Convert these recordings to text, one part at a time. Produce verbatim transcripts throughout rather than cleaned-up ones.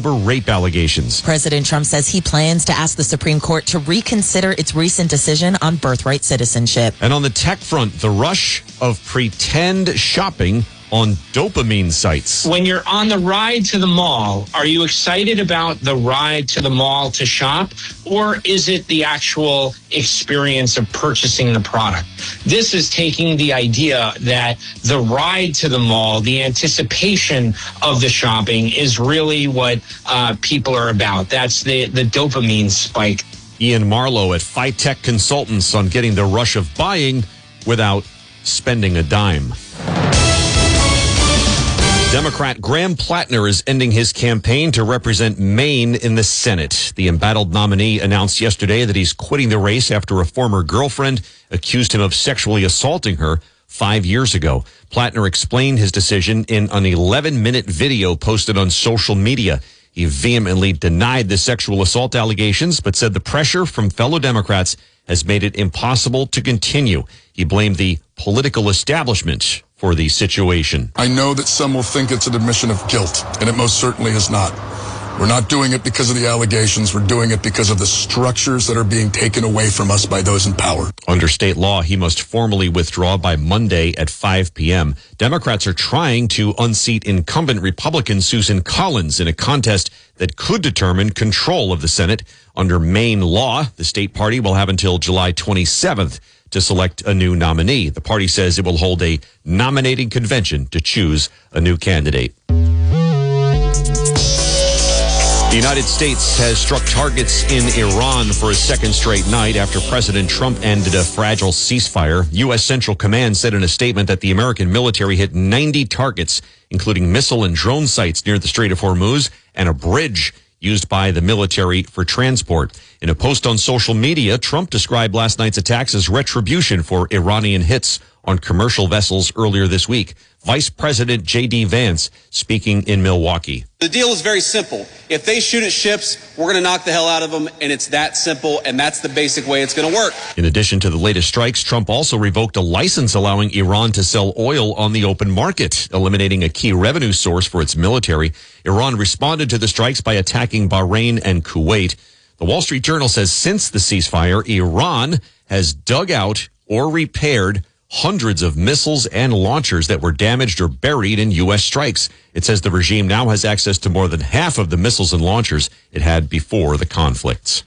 over rape allegations. President Trump says he plans to ask the Supreme Court to reconsider its recent decision on birthright citizenship. And on the tech front, the rush of pretend shopping on dopamine sites. When you're on the ride to the mall, are you excited about the ride to the mall to shop, or is it the actual experience of purchasing the product? This is taking the idea that the ride to the mall, the anticipation of the shopping, is really what uh, people are about. That's the, the dopamine spike. Ian Marlowe at Phytech Consultants on getting the rush of buying without spending a dime. Democrat Graham Plattner is ending his campaign to represent Maine in the Senate. The embattled nominee announced yesterday that he's quitting the race after a former girlfriend accused him of sexually assaulting her five years ago. Plattner explained his decision in an eleven-minute video posted on social media. He vehemently denied the sexual assault allegations, but said the pressure from fellow Democrats has made it impossible to continue. He blamed the political establishment for the situation. I know that some will think it's an admission of guilt, and it most certainly is not. We're not doing it because of the allegations. We're doing it because of the structures that are being taken away from us by those in power. Under state law, he must formally withdraw by Monday at five p.m. Democrats are trying to unseat incumbent Republican Susan Collins in a contest that could determine control of the Senate. Under Maine law, the state party will have until July twenty-seventh to select a new nominee. The party says it will hold a nominating convention to choose a new candidate. The United States has struck targets in Iran for a second straight night after President Trump ended a fragile ceasefire. U S. Central Command said in a statement that the American military hit ninety targets, including missile and drone sites near the Strait of Hormuz and a bridge used by the military for transport. In a post on social media, Trump described last night's attacks as retribution for Iranian hits on commercial vessels earlier this week. Vice President J D. Vance speaking in Milwaukee. The deal is very simple. If they shoot at ships, we're going to knock the hell out of them, and it's that simple, and that's the basic way it's going to work. In addition to the latest strikes, Trump also revoked a license allowing Iran to sell oil on the open market, eliminating a key revenue source for its military. Iran responded to the strikes by attacking Bahrain and Kuwait. The Wall Street Journal says since the ceasefire, Iran has dug out or repaired hundreds of missiles and launchers that were damaged or buried in U S strikes. It says the regime now has access to more than half of the missiles and launchers it had before the conflicts.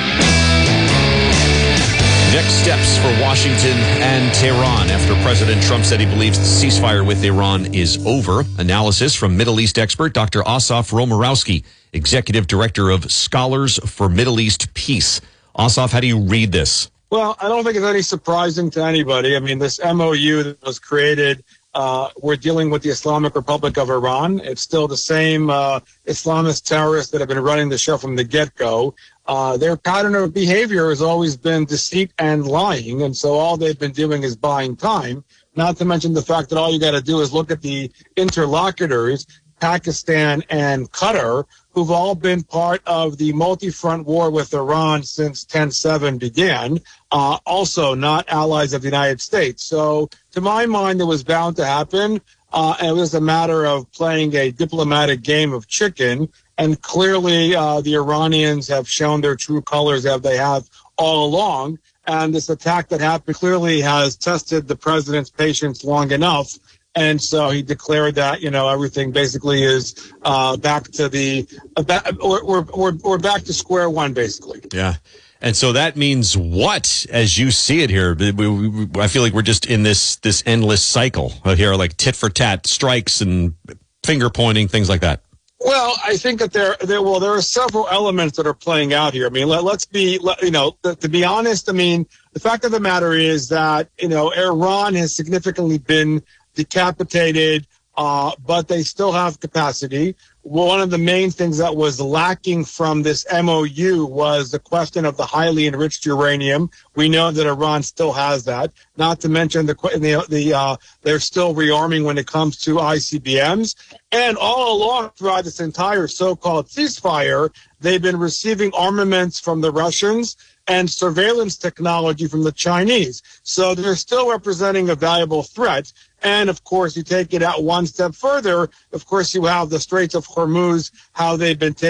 Next steps for Washington and Tehran after President Trump said he believes the ceasefire with Iran is over. Analysis from Middle East expert Doctor Asaf Romarowski, Executive Director of Scholars for Middle East Peace. Asaf, how do you read this? Well, I don't think it's any surprising to anybody. I mean, this M O U that was created, uh, we're dealing with the Islamic Republic of Iran. It's still the same uh, Islamist terrorists that have been running the show from the get-go. Uh, their pattern of behavior has always been deceit and lying, and so all they've been doing is buying time, not to mention the fact that all you got to do is look at the interlocutors, Pakistan and Qatar, who've all been part of the multi-front war with Iran since ten seven began, uh, also not allies of the United States. So to my mind, it was bound to happen. Uh, and it was a matter of playing a diplomatic game of chicken. And clearly, uh, the Iranians have shown their true colors as they have all along. And this attack that happened clearly has tested the president's patience long enough. And so he declared that, you know, everything basically is uh, back to the uh, back, we're, we're, we're back to square one, basically. Yeah. And so that means what, as you see it here? We, we, I feel like we're just in this this endless cycle here, like tit for tat strikes and finger pointing, things like that. Well, I think that there, there, well, there are several elements that are playing out here. I mean, let, let's be, let, you know, to, to be honest, I mean, the fact of the matter is that, you know, Iran has significantly been decapitated, uh, but they still have capacity. One of the main things that was lacking from this M O U was the question of the highly enriched uranium. We know that Iran still has that. Not to mention the the, the uh, they're still rearming when it comes to I C B Ms. And all along throughout this entire so-called ceasefire, they've been receiving armaments from the Russians and surveillance technology from the Chinese. So they're still representing a valuable threat. And, of course, you take it out one step further. Of course, you have the Straits of Hormuz, how they've been taking